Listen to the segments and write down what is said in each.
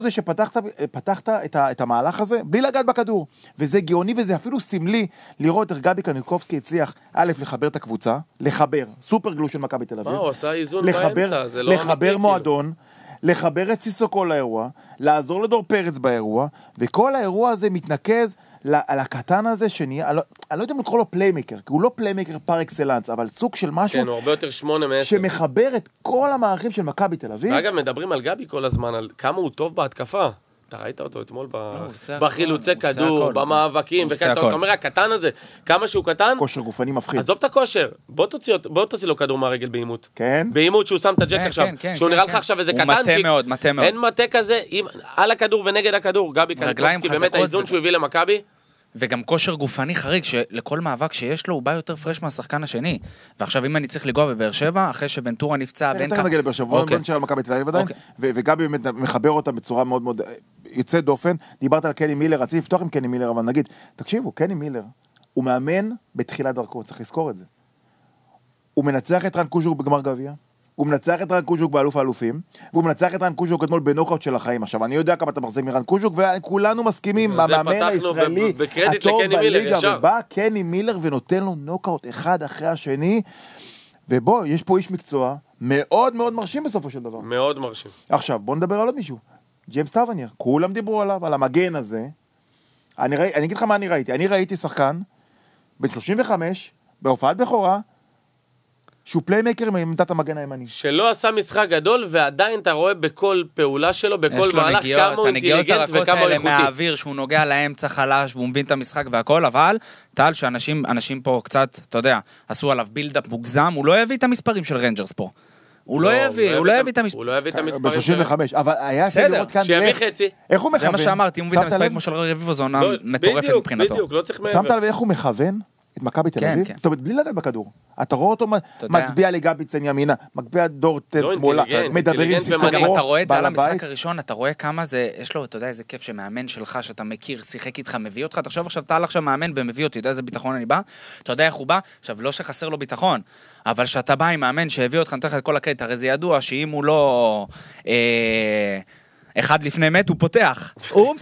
זה שפתחת את המהלך הזה בלי לגעת בכדור, וזה גאוני וזה אפילו סמלי לראות איך גבי קניקובסקי הצליח א' לחבר את הקבוצה, לחבר, סופר גלו של מכבי תל אביב, הוא עשה איזון באמצע, זה לא לחבר מועדון, לחבר את סיסוקו לאירוע, לעזור לדור פרץ באירוע, וכל האירוע הזה מתנקז על הקטן הזה שנהיה, אני לא יודע אם לקרוא לו פליימקר, כי הוא לא פליימקר פר אקסלנס, אבל סוג של משהו, כן, הוא הרבה יותר 8 מ-10. שמחבר את כל המערכים של מכבי תל אביב. ואגב, מדברים על גבי כל הזמן, על כמה הוא טוב בהתקפה. אתה ראית אותו אתמול בחילוצי כדור, במאבקים, אתה אומר, הקטן הזה, כמה שהוא קטן, כושר גופני מפחיד. עזוב את הכושר, בוא תוציא לו כדור מהרגל באימות. כן? באימות שהוא שם את הג'ק עכשיו, שהוא נראה לך עכשיו איזה קטנצ'יק. הוא מטה מאוד, מטה מאוד. אין מטה כזה, על הכדור ונגד הכדור, גבי קניקובסקי, באמת האיזון שהוא הביא למכבי. וגם כושר גופני חריג, שלכל מאבק שיש לו, הוא בא יותר פרש מהשחקן השני. ועכשיו, אם אני צריך לגוע בבאר שבע, אחרי שוונטורה נפצע, תכף נגיע לבאר שבע, בוא נשאר על מכבי תל אביב עדיין, וגבי באמת מחבר אותה בצורה מאוד מאוד יוצאת דופן. דיברת על קני מילר, רציתי לפתוח עם קני מילר, אבל נגיד, תקשיבו, קני מילר, הוא מאמן בתחילת דרכו, צריך לזכור את זה. הוא מנצח את רן קוז'וק בגמר גביע, הוא מנצח את רן קוז'וק באלוף האלופים, והוא מנצח את רן קוז'וק אתמול בנוקאוט של החיים. עכשיו, אני יודע כמה אתה מחזיק מרן קוז'וק, וכולנו מסכימים, המאמן הישראלי, הטוב בליגה, ובא קני מילר ונותן לו נוקאוט אחד אחרי השני, ובוא, יש פה איש מקצוע מאוד מאוד מרשים בסופו של דבר. מאוד מרשים. עכשיו, בוא נדבר על עוד מישהו. ג'יימס טאבנייר, כולם דיברו עליו, על המגן הזה. אני אגיד לך מה אני ראיתי. אני ראיתי שחקן, בן 35, בהופעת בכורה, שהוא פליימקר מעמדת המגן הימני. שלא עשה משחק גדול, ועדיין אתה רואה בכל פעולה שלו, בכל מהלך, כמה הוא אינטליגנט וכמה הוא איכותי. מהאוויר, שהוא נוגע לאמצע חלש, והוא מבין את המשחק והכל, אבל טל, שאנשים פה קצת, אתה יודע, עשו עליו בילדאפ מוגזם, הוא לא יביא את המספרים של רנג'רס פה. הוא לא יביא את המספרים. ב-35, אבל היה בסדר, שיביא חצי. איך הוא מכוון? זה מה שאמרתי, הוא מביא את המספרים כמו של רביבו, זו עונה מטורפת מבחינתו. בדיוק, לא צריך מעבר. שמת לב איך הוא מכוון את מכבי תל אביב? זאת אומרת, בלי לגעת בכדור. אתה רואה אותו מצביע לגביצן ימינה, מגביע דורטן שמאלה, מדבר עם סיסוקו, גם אתה רואה את זה על המשחק הראשון, אתה רואה כמה זה, יש לו, אתה יודע איזה כיף שמאמן שלך, שאתה מכיר, שיחק איתך, מביא אותך, תחשוב עכשיו, אתה עכשיו מאמן ומביא אותי, אתה יודע איזה ביטחון אני בא, אתה יודע איך הוא בא, עכשיו לא שחסר לו ביטחון, אבל שאתה בא עם מאמן שהביא אותך, נותן לך את כל הקטע, הרי זה ידוע שאם הוא לא אחד לפני מת, הוא פותח. הוא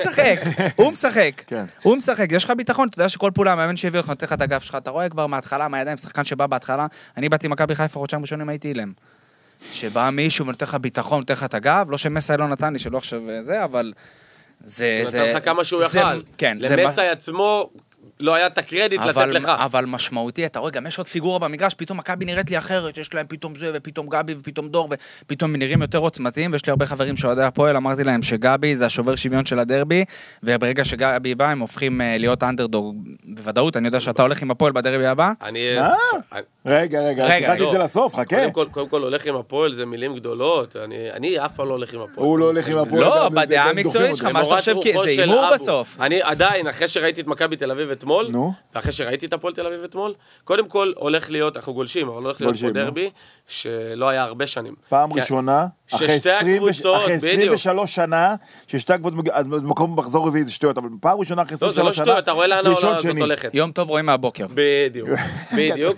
משחק. יש לך ביטחון, אתה יודע שכל פעולה המאמן שהביא אותך, נותן לך את הגב שלך, אתה רואה כבר מההתחלה, מהידיים, שחקן שבא בהתחלה, אני באתי מכבי חיפה חודשיים ראשונים, הייתי אילם. שבא מישהו ונותן לך ביטחון, נותן לך את הגב, לא שמסי לא נתן לי, שלא עכשיו זה, אבל זה... נתן לך כמה שהוא יכל. למסי עצמו... לא היה את הקרדיט לתת לך. אבל משמעותי, אתה רואה, גם יש עוד פיגורה במגרש, פתאום מכבי נראית לי אחרת, יש להם פתאום זה, ופתאום גבי, ופתאום דור, ופתאום נראים יותר עוצמתיים, ויש לי הרבה חברים שאוהדי הפועל, אמרתי להם שגבי זה השובר שוויון של הדרבי, וברגע שגבי בא, הם הופכים להיות אנדרדוג בוודאות, אני יודע שאתה הולך עם הפועל בדרבי הבא. רגע, תחלתי את זה לסוף, חכה. קודם כל הולך עם הפועל, זה מילים גדולות, אני אף פעם לא הולך עם הפועל. הוא לא הולך עם הפועל. לא, בדעה המקצועית שלך, מה שאתה חושב, זה הימור בסוף. אני עדיין, אחרי שראיתי את מכבי תל אביב אתמול, ואחרי שראיתי את הפועל תל אביב אתמול, קודם כל הולך להיות, אנחנו גולשים, אבל הולך להיות פה דרבי, שלא היה הרבה שנים. פעם ראשונה, אחרי 23 שנה, ששתי הקבוצות, אז במקום מחזור רביעי זה שטויות, אבל פעם ראשונה אחרי 23 שנה, לא, זה לא שטויות, אתה רואה לאן העונה הזאת הולכת. יום טוב רואים מהבוקר. בדיוק,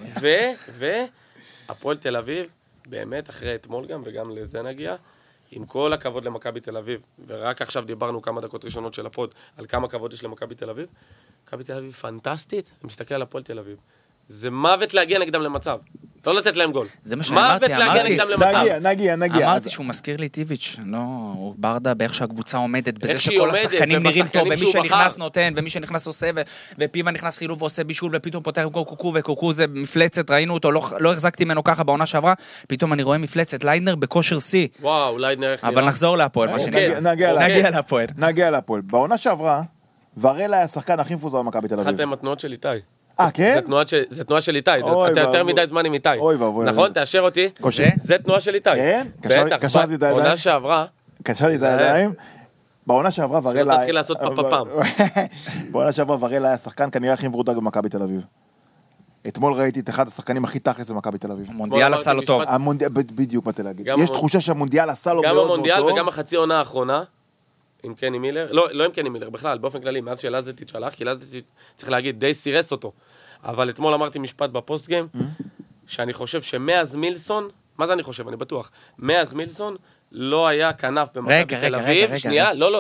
והפועל תל אביב, באמת אחרי אתמול גם, וגם לזה נגיע, עם כל הכבוד למכבי תל אביב, ורק עכשיו דיברנו כמה דקות ראשונות של הפוד, על כמה כבוד יש למכבי תל אביב, מכבי תל אביב פנטסטית, אני מסתכל על הפועל תל אביב. זה מוות להגיע נגדם למצב. לא לתת להם גול. זה מה שאמרתי, נגיע. אמרתי שהוא מזכיר לי טיביץ', לא, הוא ברדה באיך שהקבוצה עומדת, בזה שכל השחקנים נראים טוב, ומי שנכנס נותן, ומי שנכנס עושה, ופיבה נכנס חילוב ועושה בישול, ופתאום פותח עם קוקו, וקוקו זה מפלצת, ראינו אותו, לא החזקתי ממנו ככה בעונה שעברה, פתאום אני רואה מפלצת, ליידנר בכושר שיא. וואו, ליידנר. אבל נחזור להפועל, מה שנגיע. נגיע להפועל. בעונה שעברה, ורלה היה השחקן הכי מפוזר במכבי תל אביב. אחת עם התנועות של איתי. כן? זה תנועה של איתי, אתה יותר מדי זמן עם איתי. נכון? תאשר אותי. זה תנועה של איתי. כן? קשרתי את הידיים. בעונה שעברה. קשרתי את הידיים. בעונה שעברה ורלה... שלא תתחיל לעשות פעם. בעונה שעברה ורלה היה שחקן כנראה הכי מבורדג במכבי תל אביב. אתמול ראיתי את אחד השחקנים הכי תכלס במכבי תל אביב. המונדיאל עשה לו טוב. בדיוק מה להגיד. יש תחושה שהמונדיאל עשה לו מאוד מאוד טוב. גם המונדיאל וגם החצי עונה האחרונה. עם קני מילר, לא עם קני מילר, בכלל, באופן כללי, מאז שלזטיץ' הלך, כי לזטיץ' צריך להגיד, די סירס אותו. אבל אתמול אמרתי משפט בפוסט גיים, שאני חושב שמאז מילסון, מה זה אני חושב? אני בטוח. מאז מילסון, לא היה כנף במכבי תל אביב. שנייה, לא,